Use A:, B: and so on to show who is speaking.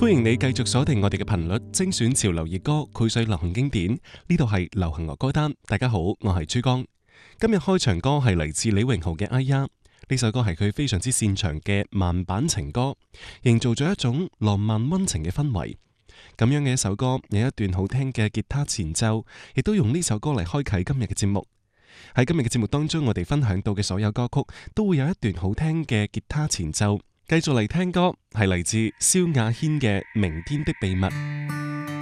A: 歡迎你繼續鎖定我哋嘅頻率，精選潮流熱歌，膾炙流行經典。呢度係流行樂歌單。大家好，我係珠江。今日開場歌係嚟自李榮浩嘅《哎呀》，呢首歌係佢非常之擅長嘅慢板情歌，營造咗一種浪漫溫情嘅氛圍。咁樣嘅一首歌，有一段好聽嘅吉他前奏，亦都用呢首歌嚟開啟今日嘅節目。喺今日嘅節目當中，我哋分享到嘅所有歌曲都會有一段好聽嘅吉他前奏。繼續嚟聽歌，係嚟自蕭亞軒嘅《明天的秘密》。